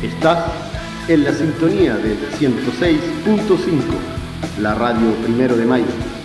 Estás en la sintonía del 106.5, la radio 1 de Mayo.